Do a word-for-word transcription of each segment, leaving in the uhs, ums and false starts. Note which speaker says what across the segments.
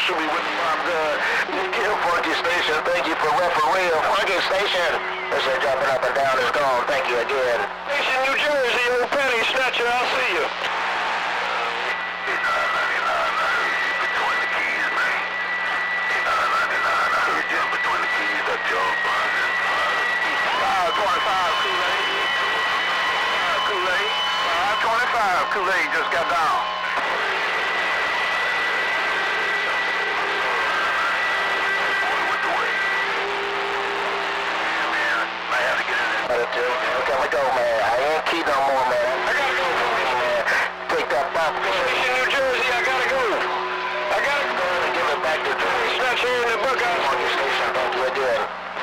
Speaker 1: shoot me with the pop gun. You get Funky Station. Thank you for referee. Funky Station. As they're jumping up and down is gone. Thank you again. Station, New Jersey, old penny snatcher. I'll see you. Kool-Aid just got down. Okay, we go, man. I ain't key no more, man. I gotta go, man. Take that box. Station, New Jersey, I gotta go. I gotta go and give it back to Joey. Snatch here in the Buckeye. Funky Station, thank you again.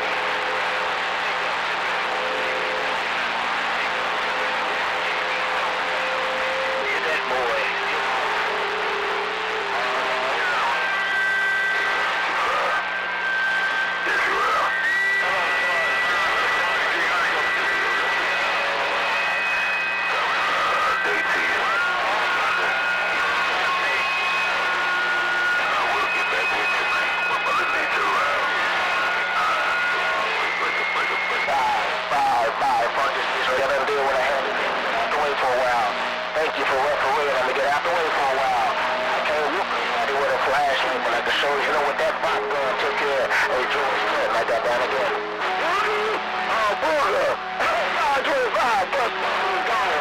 Speaker 1: Thank you for refereeing. Let me get out the way for a while. I can't look anybody with a flashlight, but I can show you know what that box gun took care of. Hey, George Clinton, I got down again. Booger! Oh, Booger! five twenty-five, plus gone.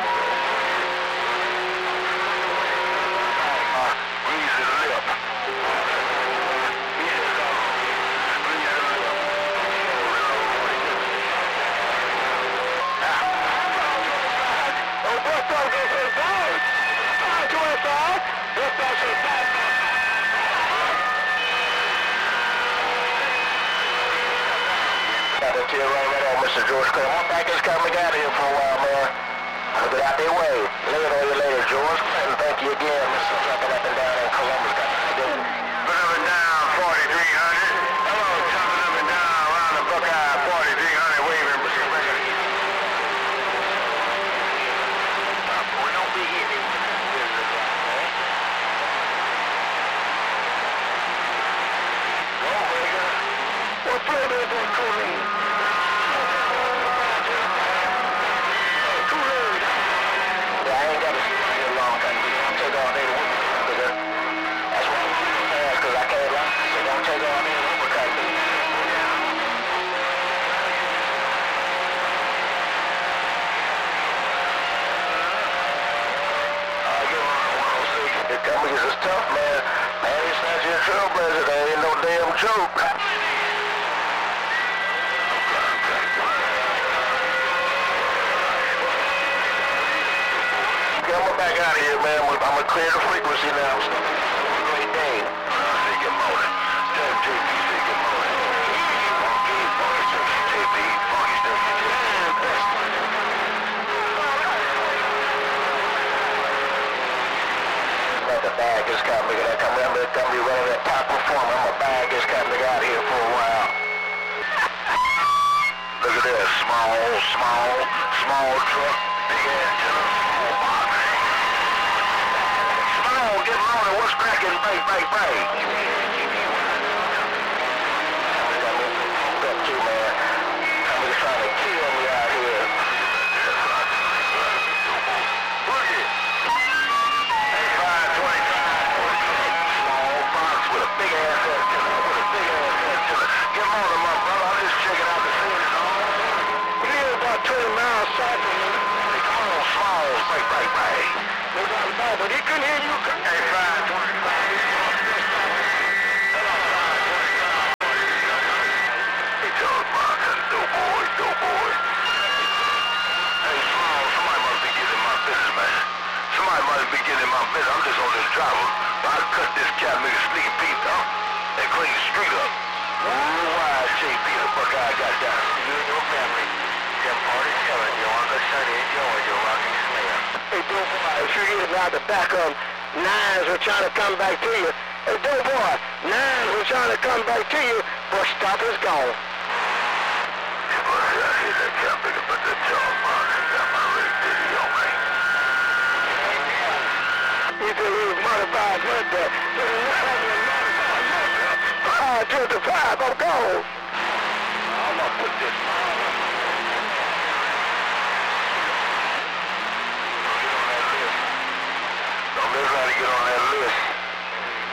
Speaker 1: Uh, grease his lip. Right, right on, Mister George Clinton. My back is coming out of here for a while, man. I'll get out their way. Later on you later, George Clinton. Thank you again, Mister Jumping up and down in Columbus. Got to do. Up and down, forty-three hundred. Hello, jumping up and down around the Buckeye, forty-three hundred, waving, Mister Clinton. Boy, don't be hitting me. Go, Vega. What flavor is that Kool-Aid? It's tough, man. Man, it's not your trailblazer. That ain't no damn joke. Okay, I'm back out of here, man. I'm gonna clear the frequency now. Have a great day. Say good morning. Tell J P, say good morning. Funky, funky stuff, J P. Funky stuff, J P. The bag is coming. I come remember it coming running that top performer. My bag is coming out here for a while. Look at this. Small, small, small truck. Big ass truck. Small box. Small, get loaded. What's cracking? Bang, bang, bang. Up too, man. Somebody's trying to kill me out here. twenty miles south of me. They call them smalls, break, break, break. No doubt about it, but he couldn't hear you. Hey, five twenty-five. He told Mark, dope boy, dope boy. Hey, small, somebody must be getting my business, man. Somebody must be getting my business. I'm just on this travel. I'll cut this cat, make a sneak peek, huh? And clean the street up. Why, J P, the Buckeye got down. You and your family. Jim forty-seven, you want to study Georgia, Rocky Smith. Hey, Doe Boy, if you're getting out the back of nines are trying to come back to you. Hey, Doe Boy, nines are trying to come back to you, but stop is gone. Yeah, boy, I hear that cat picking up that jaw, man. He got my rig dizzy on me. He said he was modified, but uh,
Speaker 2: I twenty-five, I'm gone.
Speaker 1: I'm gonna put this on. Don't let her get on that